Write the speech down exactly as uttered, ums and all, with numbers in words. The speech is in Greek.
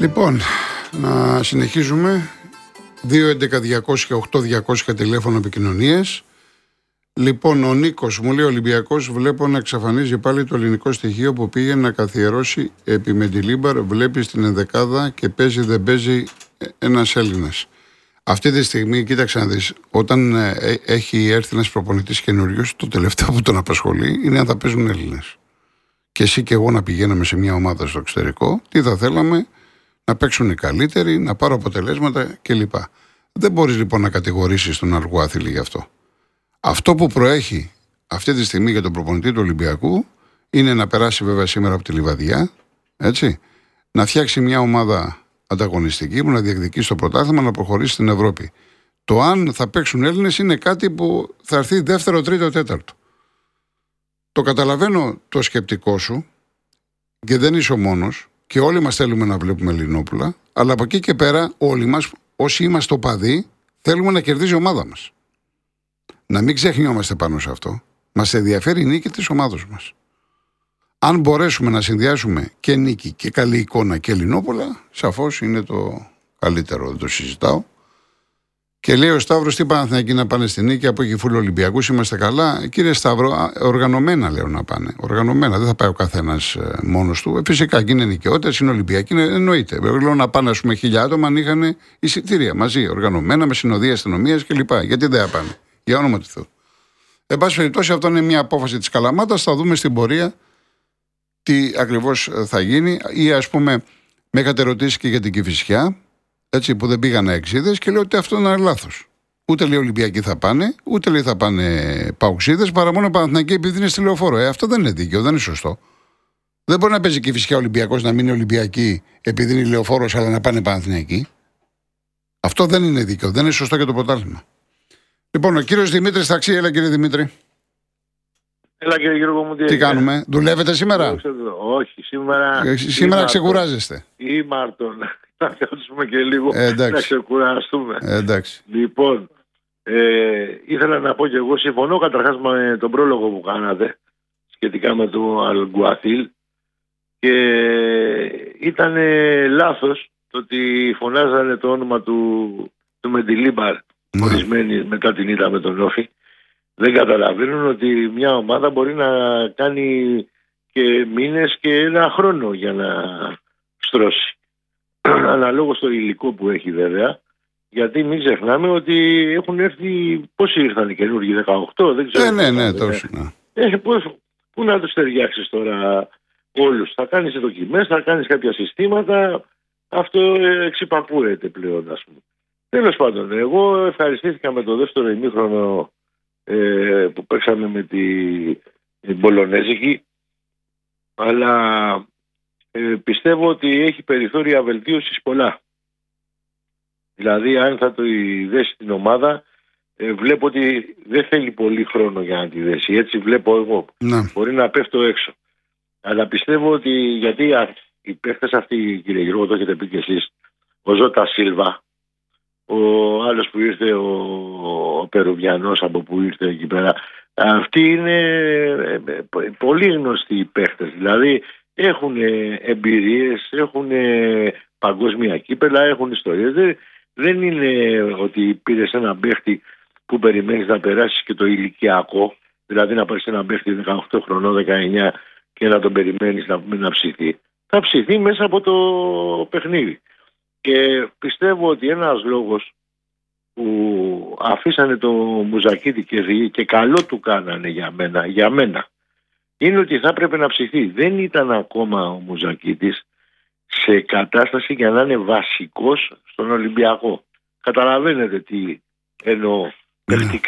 Λοιπόν, να συνεχίζουμε. δύο έντεκα διακόσια οκτώ διακόσια τηλέφωνο επικοινωνίες. Λοιπόν, ο Νίκος μου λέει: Ολυμπιακός βλέπω να εξαφανίζει πάλι το ελληνικό στοιχείο που πήγε να καθιερώσει επί Μεντιλίμπαρ. Βλέπει στην ενδεκάδα και παίζει, δεν παίζει ένας Έλληνας. Αυτή τη στιγμή, κοίταξε να δεις, όταν ε, έχει έρθει ένας προπονητής καινούριος, το τελευταίο που τον απασχολεί είναι αν θα παίζουν Έλληνες. Και εσύ και εγώ να πηγαίναμε σε μια ομάδα στο εξωτερικό, τι θα θέλαμε, να παίξουν οι καλύτεροι, να πάρω αποτελέσματα κλπ. Δεν μπορείς λοιπόν να κατηγορήσεις τον αργοάθλη γι' αυτό. Αυτό που προέχει αυτή τη στιγμή για τον προπονητή του Ολυμπιακού είναι να περάσει βέβαια σήμερα από τη Λιβαδιά, έτσι, να φτιάξει μια ομάδα ανταγωνιστική που να διεκδικήσει το πρωτάθλημα, να προχωρήσει στην Ευρώπη. Το αν θα παίξουν Έλληνες είναι κάτι που θα έρθει δεύτερο, τρίτο, τέταρτο. Το καταλαβαίνω το σκεπτικό σου και δεν είσαι ο μόνος και όλοι μας θέλουμε να βλέπουμε Ελληνόπουλα, αλλά από εκεί και πέρα όλοι μας, όσοι είμαστε οπαδοί, θέλουμε να κερδίζει η ομάδα μας. Να μην ξεχνιόμαστε πάνω σε αυτό. Μας ενδιαφέρει η νίκη της ομάδας μας. Αν μπορέσουμε να συνδυάσουμε και νίκη και καλή εικόνα και Ελληνόπουλα, σαφώς είναι το καλύτερο, δεν το συζητάω. Και λέει ο Σταύρος: τι Παναθηναϊκοί να πάνε στη νίκη, από εκεί φούλο Ολυμπιακούς, είμαστε καλά. Κύριε Σταύρο, οργανωμένα λέω να πάνε. Οργανωμένα, δεν θα πάει ο καθένας μόνος του. Φυσικά και είναι νοικιώτες, είναι Ολυμπιακοί, εννοείται. Λέω να πάνε, ας πούμε, χίλια άτομα αν είχαν εισιτήρια μαζί, οργανωμένα, με συνοδεία αστυνομίας κλπ. Γιατί δεν θα πάνε, για όνομα του Θεού. Εν πάση περιπτώσει, αυτό είναι μια απόφαση της Καλαμάτας. Θα δούμε στην πορεία τι ακριβώς θα γίνει. Ή, ας πούμε, με είχατε ρωτήσει και για την Κηφισιά. Έτσι, που δεν πήγαν εξίδες και λέω ότι αυτό είναι λάθος. Ούτε λέει Ολυμπιακοί θα πάνε, ούτε λέει θα πάνε Παουξίδες, παρά μόνο Παναθηναϊκοί επειδή είναι στη Λεωφόρο. Ε, αυτό δεν είναι δίκαιο, δεν είναι σωστό. Δεν μπορεί να παίζει και φυσικά Ολυμπιακός να μην είναι Ολυμπιακοί επειδή είναι Λεωφόρος, αλλά να πάνε Παναθηναϊκοί. Αυτό δεν είναι δίκαιο, δεν είναι σωστό για το πρωτάθλημα. Λοιπόν, ο κύριος Δημήτρης Ταξί, έλα κύριε Δημήτρη. Έλα κύριε Γιώργο μου, τι, τι κάνουμε, δουλεύετε σήμερα? Όχι, σήμερα. Ε, σήμερα ξεκουράζεστε. Ή Μάρτον. Να κάτσουμε και λίγο ε, να ξεκουραστούμε. Ε, εντάξει. Λοιπόν, ε, ήθελα να πω και εγώ, συμφωνώ καταρχάς με τον πρόλογο που κάνατε σχετικά με το Αλγκουαθίλ και ήταν λάθος το ότι φωνάζανε το όνομα του, του Μεντιλίμπαρ ναι. Ορισμένοι μετά την ήττα με τον Όφη. Δεν καταλαβαίνουν ότι μια ομάδα μπορεί να κάνει και μήνες και ένα χρόνο για να στρώσει. Αναλόγως στο υλικό που έχει βέβαια, γιατί μην ξεχνάμε ότι έχουν έρθει, πόσοι ήρθαν οι καινούργοι, δεκαοκτώ, δεν ξέρω. Ε, ναι, ναι, τόσο. Ναι. Ε, πώς, πού να τους ταιριάξεις τώρα όλους, θα κάνεις δοκιμές, θα κάνεις κάποια συστήματα, αυτό εξυπακούεται πλέον, ας πούμε. Τέλος πάντων, εγώ ευχαριστήθηκα με το δεύτερο ημίχρονο ε, που παίξαμε με την τη Μπολονέζικη, αλλά Ε, πιστεύω ότι έχει περιθώρια βελτίωσης πολλά. Δηλαδή αν θα το δέσει την ομάδα, ε, βλέπω ότι δεν θέλει πολύ χρόνο για να τη δέσει. Έτσι βλέπω εγώ. Να. Μπορεί να πέφτω έξω. Αλλά πιστεύω ότι, γιατί οι παίχτες αυτοί, κύριε Γιώργο, το έχετε πει και εσείς, ο Ζώτα Σίλβα, ο άλλος που ήρθε, ο, ο Περουβιανός από που ήρθε εκεί πέρα, αυτοί είναι ε, ε, πολύ γνωστοί οι παίχτες. Δηλαδή έχουν εμπειρίες, έχουν παγκόσμια κύπελα, έχουν ιστορίες. Δεν, δεν είναι ότι πήρες έναν παίχτη που περιμένεις να περάσεις και το ηλικιακό, δηλαδή να πάρεις έναν παίχτη δεκαοκτώ χρονών, δεκαεννιά και να τον περιμένεις να, να ψηθεί. Θα ψηθεί μέσα από το παιχνίδι. Και πιστεύω ότι ένας λόγος που αφήσανε το Μουζακίτη και, και καλό του κάνανε για μένα, για μένα, είναι ότι θα έπρεπε να ψηθεί. Δεν ήταν ακόμα ο Μουζακίτης σε κατάσταση για να είναι βασικός στον Ολυμπιακό. Καταλαβαίνετε τι εννοώ.